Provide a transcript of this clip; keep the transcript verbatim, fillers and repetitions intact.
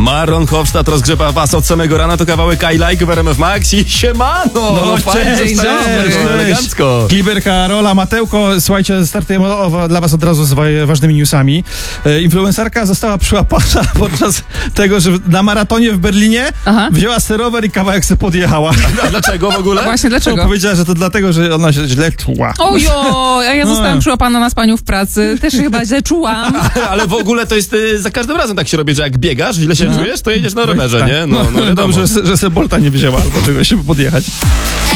Maron Hofstadt rozgrzewa was od samego rana, to kawałek I Like w R M F Max i siemano! No, fajnie, cześć, zostajemy, cześć, no, elegancko. Kliberka, Rola, Matełko, słuchajcie, startujemy o, dla was od razu z wa- ważnymi newsami. E, influencerka została przyłapana podczas tego, że na maratonie w Berlinie Aha. wzięła sterower i kawałek se podjechała. A dlaczego w ogóle? Właśnie, dlaczego? Powiedziała, że to dlatego, że ona się źle czuła. Ojo, a ja zostałam No. przyłapana na spaniu w pracy. Też się chyba źle czułam. Ale w ogóle to jest y, za każdym razem tak się robi, że jak biegasz, źle się czujesz, to jedziesz na rowerze, Tak. nie? No, no, no wiadomo. dobrze, że, że se Bolta nie wzięła albo czegoś, żeby podjechać.